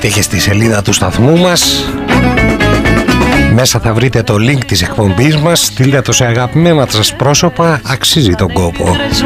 μπείτε και στη σελίδα του σταθμού μας. Μέσα θα βρείτε το link της εκπομπής μας. Στείλτε το σε αγαπημένα σας πρόσωπα. Αξίζει τον κόπο.